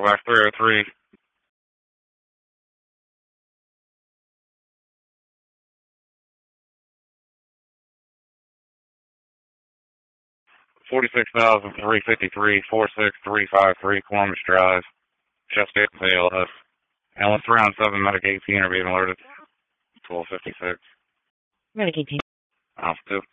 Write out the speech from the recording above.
Wax 303. 46,353, 46353 Columbus Drive, Chesapeake, ALS. Ambulance around 7, Medic 18 are being alerted. 1256. Medic 18. Alpha 2.